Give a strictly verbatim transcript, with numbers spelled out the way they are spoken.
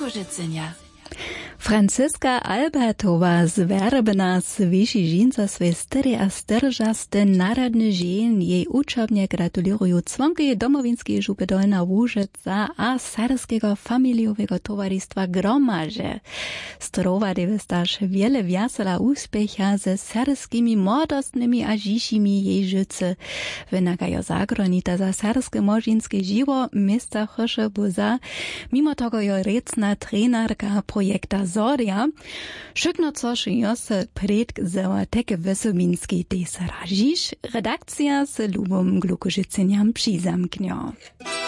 Glukożycenia. Franciska Albertowa z Werbena swyši žinca swej styry a styrżasty narodny dzień. Jej uczobnie gratulują członki domowińskiej żupy Dolna Łużyca a Sarskiego Familiowego Towarzystwa Gromarze. Strowady wystasz wiele wiasela uspiecha ze sarskimi młodostnymi a dzisimi jej życy. Wynagają zagronita za sarskie morzinskie żywo miejsca Chosze Buza. Mimo tego jo recna trenerka projekta Zoria, szykno coś jose predk za takie wysominski deseražiš, redakcja z lubom glukożyceniam přizamknio.